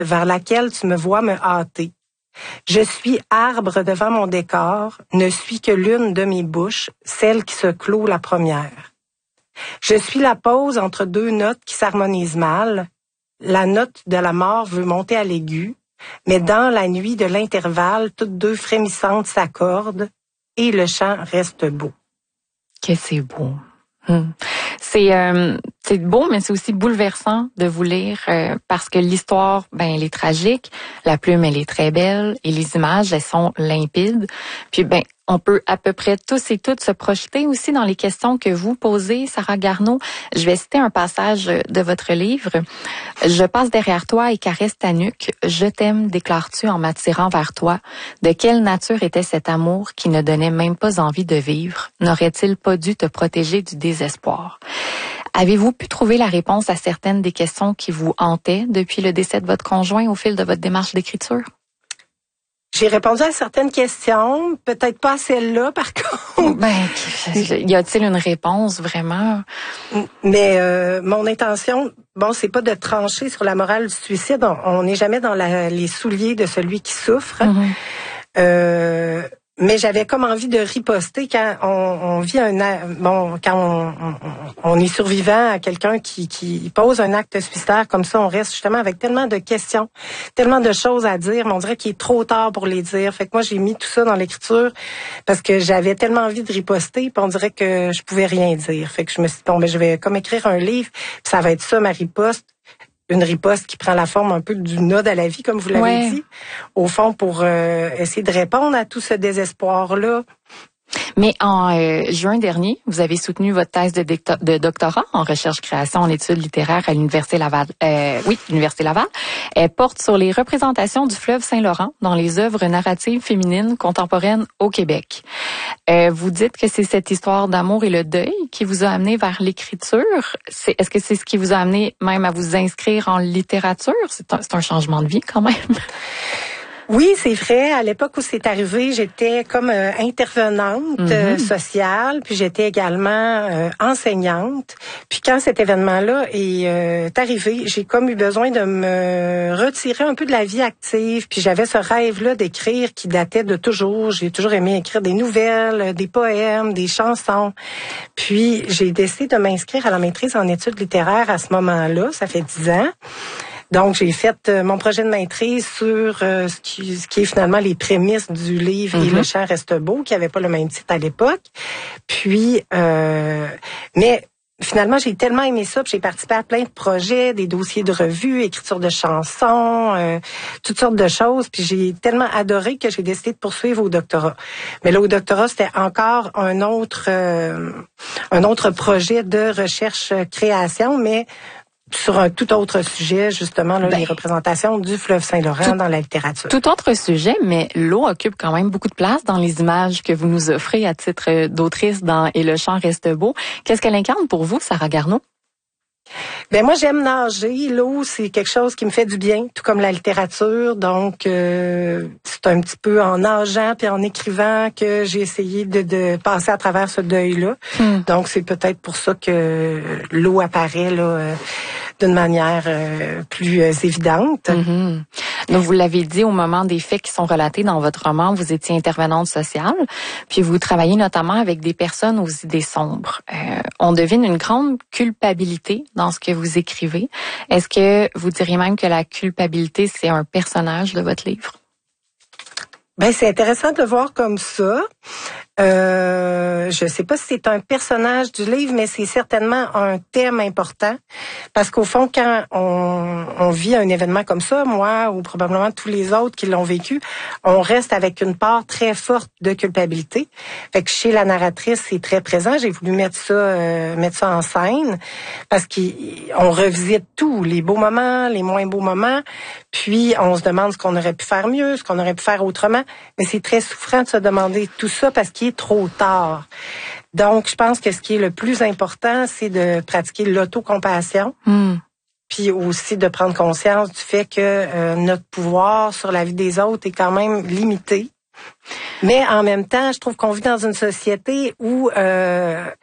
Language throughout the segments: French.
vers laquelle tu me vois me hâter. Je suis arbre devant mon décor, ne suis que l'une de mes bouches, celle qui se clôt la première. Je suis la pause entre deux notes qui s'harmonisent mal. La note de la mort veut monter à l'aigu, mais dans la nuit de l'intervalle, toutes deux frémissantes s'accordent et le chant reste beau. Que c'est beau. C'est beau, mais c'est aussi bouleversant de vous lire parce que l'histoire, elle est tragique, la plume, elle est très belle et les images, elles sont limpides. Puis, on peut à peu près tous et toutes se projeter aussi dans les questions que vous posez, Sarah Garneau. Je vais citer un passage de votre livre. « Je passe derrière toi et caresse ta nuque. Je t'aime, déclares-tu en m'attirant vers toi. De quelle nature était cet amour qui ne donnait même pas envie de vivre? N'aurait-il pas dû te protéger du désespoir? » Avez-vous pu trouver la réponse à certaines des questions qui vous hantaient depuis le décès de votre conjoint au fil de votre démarche d'écriture? J'ai répondu à certaines questions, peut-être pas à celle-là, par contre. Y a-t-il une réponse vraiment? Mais mon intention, c'est pas de trancher sur la morale du suicide. On n'est jamais dans les souliers de celui qui souffre. Mais j'avais comme envie de riposter quand on vit quand on est survivant à quelqu'un qui pose un acte suicidaire comme ça, on reste justement avec tellement de questions, tellement de choses à dire, mais on dirait qu'il est trop tard pour les dire. Fait que moi, j'ai mis tout ça dans l'écriture parce que j'avais tellement envie de riposter, puis on dirait que je pouvais rien dire. Fait que je me suis dit, je vais comme écrire un livre, puis ça va être ça, ma riposte. Une riposte qui prend la forme un peu d'une ode à la vie, comme vous l'avez dit, au fond, pour essayer de répondre à tout ce désespoir-là. Mais en juin dernier, vous avez soutenu votre thèse de doctorat en recherche-création en études littéraires à l'Université Laval. l'Université Laval. Elle porte sur les représentations du fleuve Saint-Laurent dans les œuvres narratives féminines contemporaines au Québec. Vous dites que c'est cette histoire d'amour et le deuil qui vous a amené vers l'écriture. Est-ce que c'est ce qui vous a amené même à vous inscrire en littérature? C'est un changement de vie quand même. Oui, c'est vrai. À l'époque où c'est arrivé, j'étais comme intervenante sociale, puis j'étais également enseignante. Puis quand cet événement-là est arrivé, j'ai comme eu besoin de me retirer un peu de la vie active. Puis j'avais ce rêve-là d'écrire qui datait de toujours. J'ai toujours aimé écrire des nouvelles, des poèmes, des chansons. Puis j'ai décidé de m'inscrire à la maîtrise en études littéraires à ce moment-là. Ça fait 10 ans. Donc, j'ai fait mon projet de maîtrise sur ce qui est finalement les prémices du livre Et le chant reste beau, qui avait pas le même titre à l'époque. Puis, mais finalement, j'ai tellement aimé ça, puis j'ai participé à plein de projets, des dossiers de revue, écriture de chansons, toutes sortes de choses. Puis j'ai tellement adoré que j'ai décidé de poursuivre au doctorat. Mais là, au doctorat, c'était encore un autre projet de recherche-création, mais sur un tout autre sujet, justement, les représentations du fleuve Saint-Laurent dans la littérature. Tout autre sujet, mais l'eau occupe quand même beaucoup de place dans les images que vous nous offrez à titre d'autrice dans Et le chant reste beau. Qu'est-ce qu'elle incarne pour vous, Sarah Garneau? Moi, j'aime nager. L'eau, c'est quelque chose qui me fait du bien, tout comme la littérature. Donc, c'est un petit peu en nageant puis en écrivant que j'ai essayé de passer à travers ce deuil-là. Donc, c'est peut-être pour ça que l'eau apparaît là d'une manière plus évidente. Donc, vous l'avez dit, au moment des faits qui sont relatés dans votre roman, vous étiez intervenante sociale, puis vous travaillez notamment avec des personnes aux idées sombres. On devine une grande culpabilité dans ce que vous écrivez. Est-ce que vous diriez même que la culpabilité, c'est un personnage de votre livre? C'est intéressant de le voir comme ça. Je sais pas si c'est un personnage du livre, mais c'est certainement un thème important. Parce qu'au fond, quand on vit un événement comme ça, moi ou probablement tous les autres qui l'ont vécu, on reste avec une part très forte de culpabilité. Fait que chez la narratrice, c'est très présent. J'ai voulu mettre ça en scène parce qu'on revisite tout, les beaux moments, les moins beaux moments. Puis on se demande ce qu'on aurait pu faire mieux, ce qu'on aurait pu faire autrement. Mais c'est très souffrant de se demander tout ça parce qu'il est trop tard. Donc, je pense que ce qui est le plus important, c'est de pratiquer l'autocompassion. Puis aussi de prendre conscience du fait que notre pouvoir sur la vie des autres est quand même limité. Mais en même temps, je trouve qu'on vit dans une société où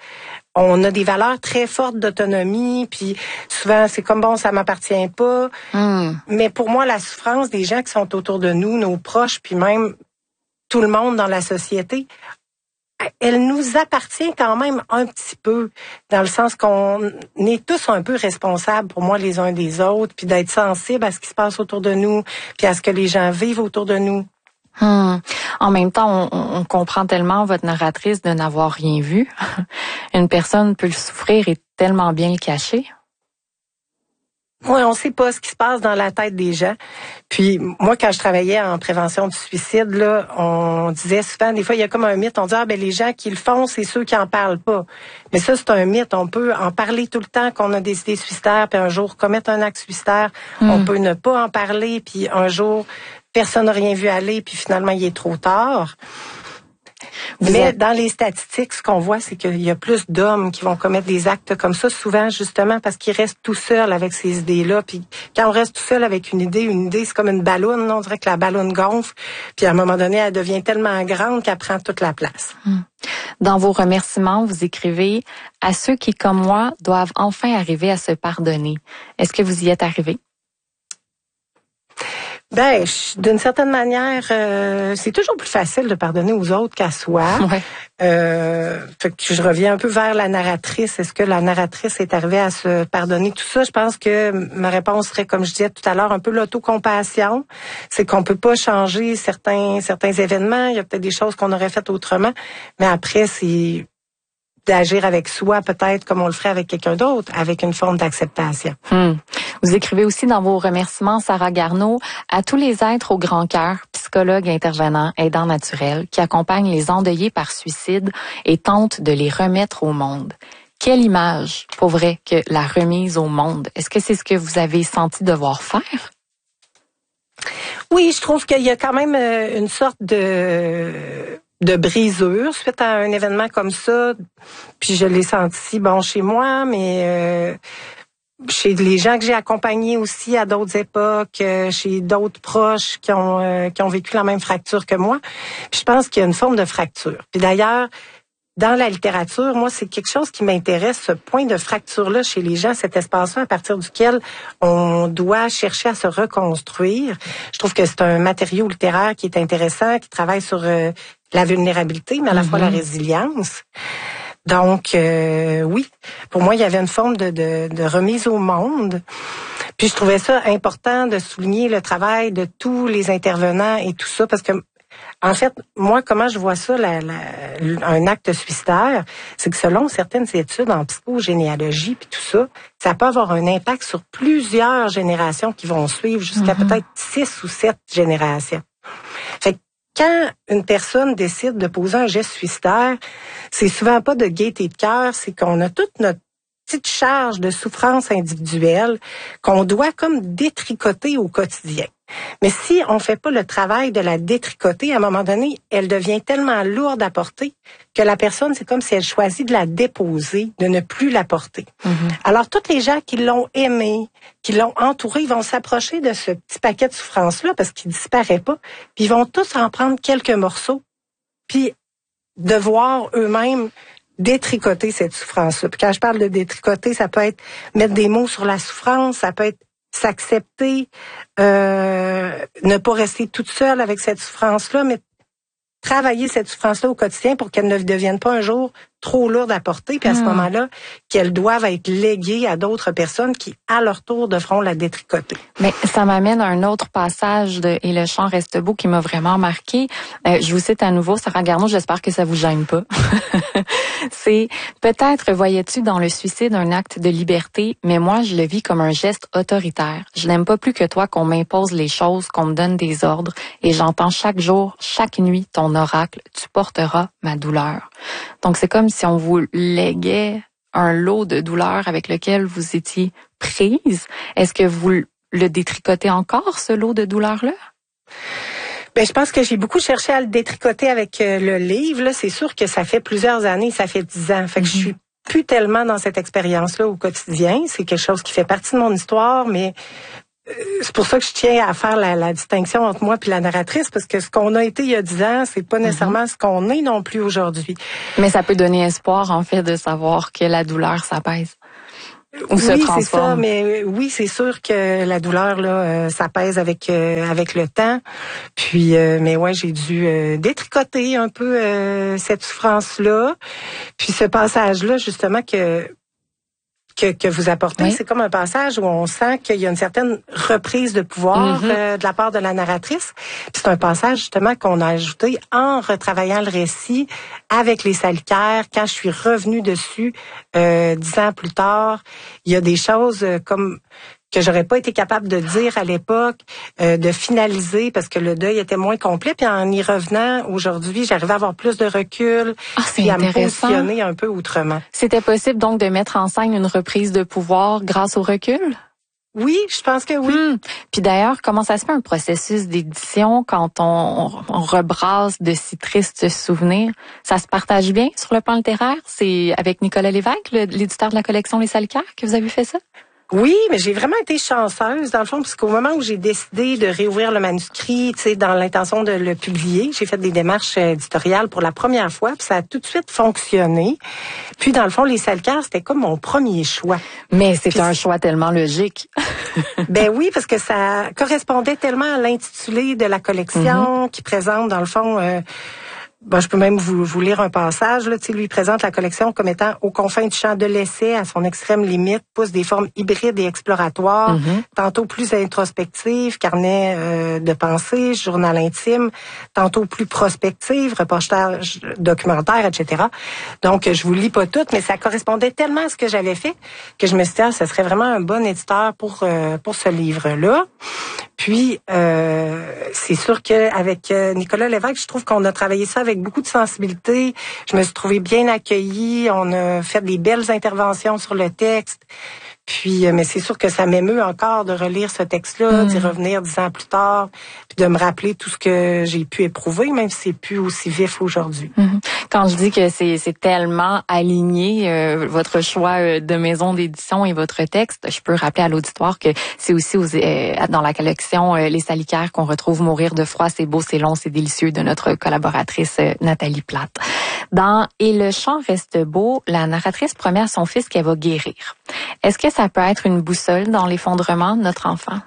on a des valeurs très fortes d'autonomie, puis souvent c'est comme bon, ça m'appartient pas. Mais pour moi, la souffrance des gens qui sont autour de nous, nos proches, puis même tout le monde dans la société, elle nous appartient quand même un petit peu, dans le sens qu'on est tous un peu responsables, pour moi, les uns des autres, puis d'être sensibles à ce qui se passe autour de nous, puis à ce que les gens vivent autour de nous. En même temps, on comprend tellement votre narratrice de n'avoir rien vu. Une personne peut le souffrir et tellement bien le cacher. Oui, on sait pas ce qui se passe dans la tête des gens. Puis moi, quand je travaillais en prévention du suicide, là, on disait souvent, des fois, il y a comme un mythe, on dit les gens qui le font, c'est ceux qui en parlent pas. Mais ça, c'est un mythe. On peut en parler tout le temps qu'on a des idées suicidaires, puis un jour commettre un acte suicidaire. On peut ne pas en parler, puis un jour, personne n'a rien vu aller, puis finalement, il est trop tard. Mais dans les statistiques, ce qu'on voit, c'est qu'il y a plus d'hommes qui vont commettre des actes comme ça, souvent justement parce qu'ils restent tout seuls avec ces idées-là. Puis quand on reste tout seul avec une idée, c'est comme une balloune. On dirait que la balloune gonfle. Puis à un moment donné, elle devient tellement grande qu'elle prend toute la place. Dans vos remerciements, vous écrivez « À ceux qui, comme moi, doivent enfin arriver à se pardonner ». Est-ce que vous y êtes arrivé? Ben, d'une certaine manière, c'est toujours plus facile de pardonner aux autres qu'à soi. Ouais. Fait que je reviens un peu vers la narratrice. Est-ce que la narratrice est arrivée à se pardonner tout ça? Je pense que ma réponse serait, comme je disais tout à l'heure, un peu l'autocompassion. C'est qu'on peut pas changer certains événements. Il y a peut-être des choses qu'on aurait faites autrement. Mais après, c'est d'agir avec soi, peut-être comme on le ferait avec quelqu'un d'autre, avec une forme d'acceptation. Vous écrivez aussi dans vos remerciements, Sarah Garneau, à tous les êtres au grand cœur, psychologues, intervenants, aidants naturels, qui accompagnent les endeuillés par suicide et tentent de les remettre au monde. Quelle image, pour vrai, que la remise au monde. Est-ce que c'est ce que vous avez senti devoir faire? Oui, je trouve qu'il y a quand même une sorte de brisure suite à un événement comme ça. Puis je l'ai senti, chez moi, mais chez les gens que j'ai accompagnés aussi à d'autres époques, chez d'autres proches qui ont vécu la même fracture que moi. Puis je pense qu'il y a une forme de fracture. Puis d'ailleurs, dans la littérature, moi, c'est quelque chose qui m'intéresse, ce point de fracture-là chez les gens, cet espace-là à partir duquel on doit chercher à se reconstruire. Je trouve que c'est un matériau littéraire qui est intéressant, qui travaille sur la vulnérabilité, mais à la fois la résilience. Donc, oui, pour moi, il y avait une forme de remise au monde. Puis je trouvais ça important de souligner le travail de tous les intervenants et tout ça, parce que en fait, moi, comment je vois ça, un acte suicidaire, c'est que selon certaines études en psychogénéalogie puis tout ça, ça peut avoir un impact sur plusieurs générations qui vont suivre, jusqu'à peut-être 6 ou 7 générations. Fait que quand une personne décide de poser un geste suicidaire, c'est souvent pas de gaieté de cœur, c'est qu'on a toute notre petite charge de souffrance individuelle qu'on doit comme détricoter au quotidien. Mais si on fait pas le travail de la détricoter, à un moment donné, elle devient tellement lourde à porter que la personne, c'est comme si elle choisit de la déposer, de ne plus la porter. Alors, tous les gens qui l'ont aimé, qui l'ont entouré, ils vont s'approcher de ce petit paquet de souffrance-là parce qu'il disparaît pas, puis ils vont tous en prendre quelques morceaux, puis devoir eux-mêmes détricoter cette souffrance-là. Puis quand je parle de détricoter, ça peut être mettre des mots sur la souffrance, ça peut être s'accepter, ne pas rester toute seule avec cette souffrance-là, mais travailler cette souffrance-là au quotidien pour qu'elle ne devienne pas un jour trop lourde à porter, puis à ce moment-là, qu'elles doivent être léguées à d'autres personnes qui, à leur tour, devront la détricoter. Mais ça m'amène à un autre passage de « Et le chant reste beau » qui m'a vraiment marqué. Je vous cite à nouveau, Sarah Garneau, j'espère que ça vous gêne pas. C'est « Peut-être voyais-tu dans le suicide un acte de liberté, mais moi, je le vis comme un geste autoritaire. Je n'aime pas plus que toi qu'on m'impose les choses, qu'on me donne des ordres, et j'entends chaque jour, chaque nuit, ton oracle, tu porteras ma douleur. » Donc, c'est comme si on vous léguait un lot de douleur avec lequel vous étiez prise. Est-ce que vous le détricotez encore, ce lot de douleur-là? Ben, je pense que j'ai beaucoup cherché à le détricoter avec le livre. Là, c'est sûr que ça fait plusieurs années, ça fait 10 ans. Fait que je suis plus tellement dans cette expérience-là au quotidien. C'est quelque chose qui fait partie de mon histoire, mais c'est pour ça que je tiens à faire la distinction entre moi puis la narratrice, parce que ce qu'on a été il y a 10 ans, c'est pas nécessairement ce qu'on est non plus aujourd'hui. Mais ça peut donner espoir, en fait, de savoir que la douleur s'apaise. Ou se transforme. C'est ça, mais oui, c'est sûr que la douleur là, s'apaise avec le temps. Puis, mais ouais, j'ai dû détricoter un peu cette souffrance-là. Puis ce passage-là, justement, que vous apportez, oui. C'est comme un passage où on sent qu'il y a une certaine reprise de pouvoir de la part de la narratrice. Puis c'est un passage justement qu'on a ajouté en retravaillant le récit avec les salicaires. Quand je suis revenue dessus 10 ans plus tard, il y a des choses comme que j'aurais pas été capable de dire à l'époque, de finaliser parce que le deuil était moins complet. Puis en y revenant aujourd'hui, j'arrivais à avoir plus de recul et à me positionner un peu autrement. C'était possible donc de mettre en scène une reprise de pouvoir grâce au recul? Oui, je pense que oui. Puis d'ailleurs, comment ça se fait un processus d'édition quand on rebrasse de si tristes souvenirs? Ça se partage bien sur le plan littéraire? C'est avec Nicolas Lévesque, l'éditeur de la collection Les Salicaires, que vous avez fait ça? Oui, mais j'ai vraiment été chanceuse dans le fond, parce qu'au moment où j'ai décidé de réouvrir le manuscrit, tu sais, dans l'intention de le publier, j'ai fait des démarches éditoriales pour la première fois, puis ça a tout de suite fonctionné. Puis dans le fond, Les Salicaires, c'était comme mon premier choix. Mais c'est un choix tellement logique. Ben oui, parce que ça correspondait tellement à l'intitulé de la collection qui présente dans le fond. Bon, je peux même vous lire un passage. Là, tu sais, lui présente la collection comme étant aux confins du champ de l'essai, à son extrême limite, pousse des formes hybrides et exploratoires, tantôt plus introspectives, carnet de pensée, journal intime, tantôt plus prospective, reportage documentaire, etc. Donc, je vous lis pas tout, mais ça correspondait tellement à ce que j'avais fait que je me suis dit, ce serait vraiment un bon éditeur pour ce livre-là. Puis, c'est sûr qu'avec Nicolas Lévesque, je trouve qu'on a travaillé ça avec beaucoup de sensibilité. Je me suis trouvée bien accueillie. On a fait des belles interventions sur le texte. Puis, mais c'est sûr que ça m'émeut encore de relire ce texte-là, d'y revenir 10 ans plus tard, puis de me rappeler tout ce que j'ai pu éprouver, même si c'est plus aussi vif aujourd'hui. Quand je dis que c'est tellement aligné, votre choix de maison d'édition et votre texte, je peux rappeler à l'auditoire que c'est aussi dans la collection Les Salicaires qu'on retrouve Mourir de froid, c'est beau, c'est long, c'est délicieux de notre collaboratrice Nathalie Plate. Dans Et le chant reste beau, la narratrice promet à son fils qu'elle va guérir. Est-ce que ça peut être une boussole dans l'effondrement de notre enfant?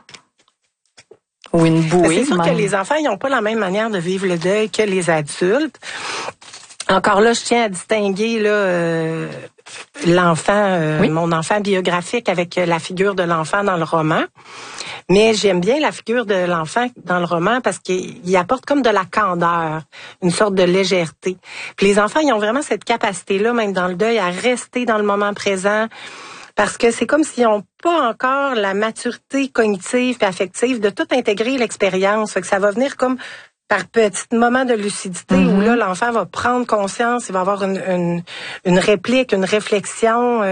Ou une bouée? C'est sûr que les enfants, ils n'ont pas la même manière de vivre le deuil que les adultes. Encore là, je tiens à distinguer là l'enfant, mon enfant biographique avec la figure de l'enfant dans le roman. Mais j'aime bien la figure de l'enfant dans le roman parce qu'il apporte comme de la candeur, une sorte de légèreté. Puis les enfants, ils ont vraiment cette capacité-là, même dans le deuil, à rester dans le moment présent. Parce que c'est comme s'ils n'ont pas encore la maturité cognitive et affective de tout intégrer l'expérience. Fait que ça va venir comme par petits moments de lucidité où là, l'enfant va prendre conscience, il va avoir une réplique, une réflexion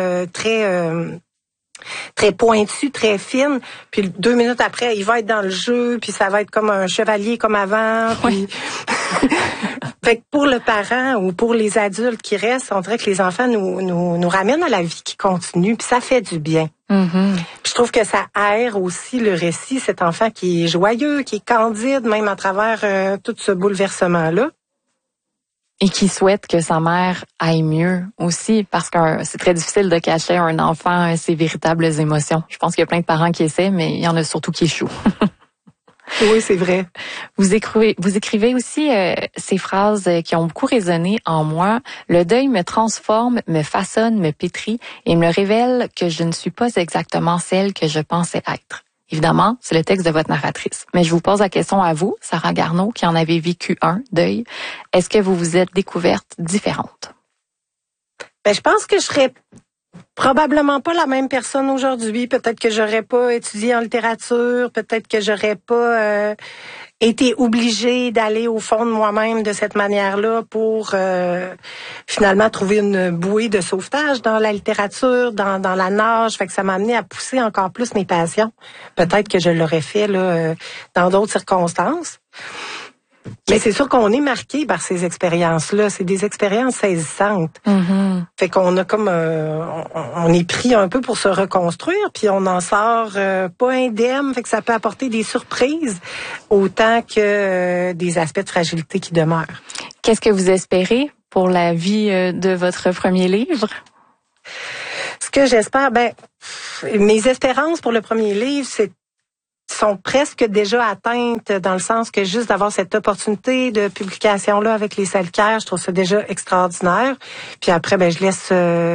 très pointue, très fine. Puis 2 minutes après, il va être dans le jeu, puis ça va être comme un chevalier comme avant. Puis... Fait que pour le parent ou pour les adultes qui restent, on dirait que les enfants nous ramènent à la vie qui continue, puis ça fait du bien. Je trouve que ça aère aussi le récit, cet enfant qui est joyeux, qui est candide, même à travers tout ce bouleversement-là. Et qui souhaite que sa mère aille mieux aussi, parce que c'est très difficile de cacher à un enfant ses véritables émotions. Je pense qu'il y a plein de parents qui essaient, mais il y en a surtout qui échouent. Oui, c'est vrai. Vous écrivez aussi ces phrases qui ont beaucoup résonné en moi. Le deuil me transforme, me façonne, me pétrit et me révèle que je ne suis pas exactement celle que je pensais être. Évidemment, c'est le texte de votre narratrice. Mais je vous pose la question à vous, Sarah Garneau, qui en avez vécu un deuil. Est-ce que vous vous êtes découverte différente? Ben, je pense que je serais probablement pas la même personne aujourd'hui. Peut-être que j'aurais pas étudié en littérature. Peut-être que j'aurais pas été obligée d'aller au fond de moi-même de cette manière-là pour finalement trouver une bouée de sauvetage dans la littérature, dans la nage. Fait que ça m'a amené à pousser encore plus mes passions. Peut-être que je l'aurais fait là dans d'autres circonstances. Mais c'est sûr qu'on est marqué par ces expériences-là. C'est des expériences saisissantes. Mm-hmm. Fait qu'on a comme on est pris un peu pour se reconstruire, puis on en sort pas indemne. Fait que ça peut apporter des surprises autant que des aspects de fragilité qui demeurent. Qu'est-ce que vous espérez pour la vie de votre premier livre? Ce que j'espère, mes espérances pour le premier livre, sont presque déjà atteintes dans le sens que juste d'avoir cette opportunité de publication-là avec les Salcaires, je trouve ça déjà extraordinaire. Puis après, je laisse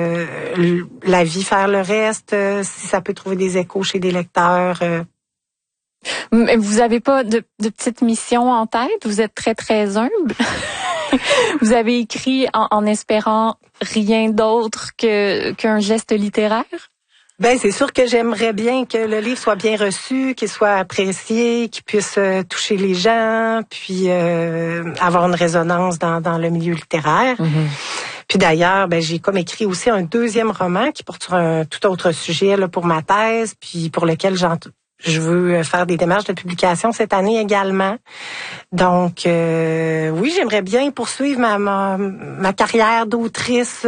la vie faire le reste, si ça peut trouver des échos chez des lecteurs. Mais vous avez pas de petite mission en tête? Vous êtes très, très humble. Vous avez écrit en espérant rien d'autre qu'un geste littéraire? C'est sûr que j'aimerais bien que le livre soit bien reçu, qu'il soit apprécié, qu'il puisse toucher les gens, puis avoir une résonance dans le milieu littéraire. Mm-hmm. Puis d'ailleurs, j'ai comme écrit aussi un deuxième roman qui porte sur un tout autre sujet là, pour ma thèse, puis pour lequel je veux faire des démarches de publication cette année également. Donc, oui, j'aimerais bien poursuivre ma carrière d'autrice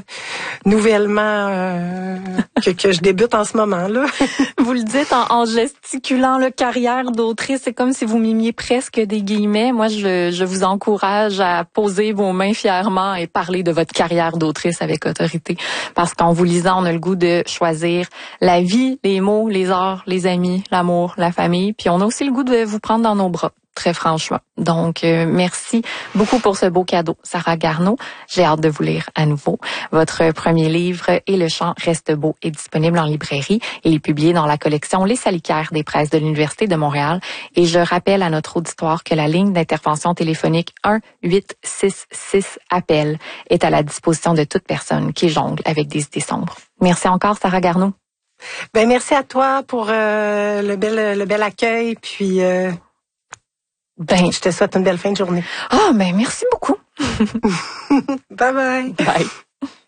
nouvellement que je débute en ce moment-là. Vous le dites en gesticulant, carrière d'autrice, c'est comme si vous mimiez presque des guillemets. Moi, je vous encourage à poser vos mains fièrement et parler de votre carrière d'autrice avec autorité. Parce qu'en vous lisant, on a le goût de choisir la vie, les mots, les arts, les amis, l'amour, la famille. Puis on a aussi le goût de vous prendre dans nos bras. Très franchement. Donc, merci beaucoup pour ce beau cadeau, Sarah Garneau. J'ai hâte de vous lire à nouveau. Votre premier livre, Et le chant reste beau, est disponible en librairie. Il est publié dans la collection Les Salicaires des presses de l'Université de Montréal. Et je rappelle à notre auditoire que la ligne d'intervention téléphonique 1-866-APPEL est à la disposition de toute personne qui jongle avec des idées sombres. Merci encore, Sarah Garneau. Merci à toi pour le bel accueil, puis je te souhaite une belle fin de journée. Merci beaucoup. Bye bye. Bye.